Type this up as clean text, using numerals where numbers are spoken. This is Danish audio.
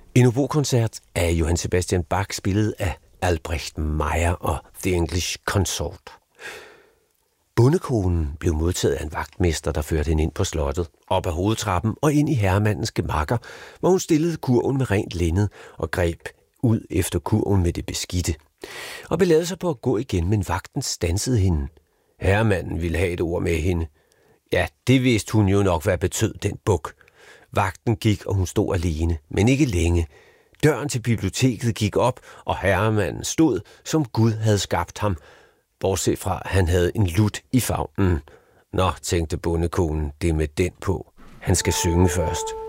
En obokoncert af Johann Sebastian Bach spillet af Albrecht Meyer og The English Consort. Bondekonen blev modtaget af en vagtmester, der førte hende ind på slottet, op ad hovedtrappen og ind i herremandens gemakker, hvor hun stillede kurven med rent linned og greb ud efter kurven med det beskidte, og belavede sig på at gå igen, men vagten standsede hende. Herremanden ville have et ord med hende. Ja, det vidste hun jo nok, hvad betød den buk. Vagten gik, og hun stod alene, men ikke længe. Døren til biblioteket gik op, og herremanden stod, som Gud havde skabt ham, bortset fra, at han havde en lut i favnen. Nå, tænkte bondekonen, det med den på. Han skal synge først.